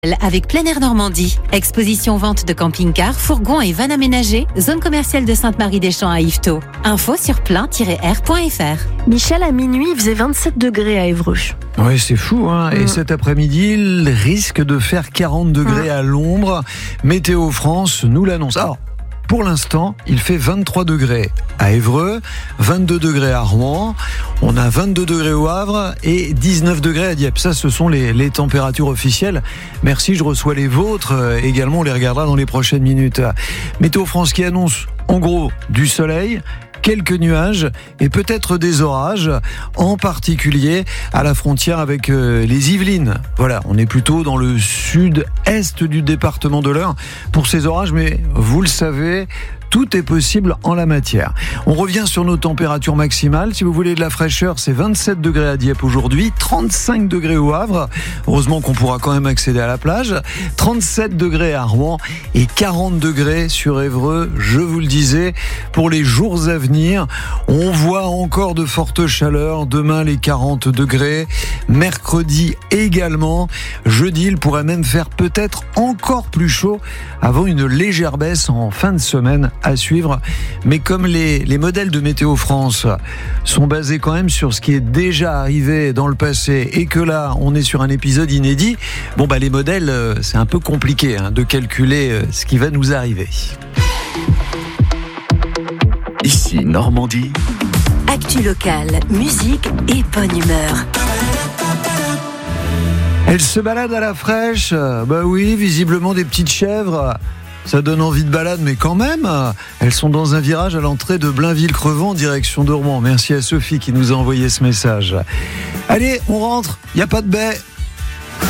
Avec Plein Air Normandie, exposition vente de camping-cars, fourgons et vannes aménagées, zone commerciale de Sainte-Marie-des-Champs à Yvetot. Info sur plein-air.fr. Michel, à minuit, il faisait 27 degrés à Évreux. Oui, c'est fou, hein. Et cet après-midi, il risque de faire 40 degrés à l'ombre. Météo France nous l'annonce. Alors, pour l'instant, il fait 23 degrés à Évreux, 22 degrés à Rouen, on a 22 degrés au Havre et 19 degrés à Dieppe. Ça, ce sont les températures officielles. Merci, je reçois les vôtres également, on les regardera dans les prochaines minutes. Météo France qui annonce en gros du soleil, quelques nuages et peut-être des orages, en particulier à la frontière avec les Yvelines. Voilà, on est plutôt dans le sud-est du département de l'Eure pour ces orages, mais vous le savez, tout est possible en la matière. On revient sur nos températures maximales. Si vous voulez de la fraîcheur, c'est 27 degrés à Dieppe aujourd'hui, 35 degrés au Havre. Heureusement qu'on pourra quand même accéder à la plage. 37 degrés à Rouen et 40 degrés sur Évreux, je vous le disais, pour les jours à venir. On voit encore de fortes chaleurs. Demain, les 40 degrés. Mercredi également. Jeudi, il pourrait même faire peut-être encore plus chaud avant une légère baisse en fin de semaine à suivre. Mais comme les modèles de Météo France sont basés quand même sur ce qui est déjà arrivé dans le passé et que là, on est sur un épisode inédit, les modèles, c'est un peu compliqué de calculer ce qui va nous arriver. Ici Normandie. Actu locale, musique et bonne humeur. Elle se balade à la fraîche. Oui, visiblement des petites chèvres. Ça donne envie de balade, mais quand même, elles sont dans un virage à l'entrée de Blainville-Crevant, direction de Rouen. Merci à Sophie qui nous a envoyé ce message. Allez, on rentre, il n'y a pas de baie.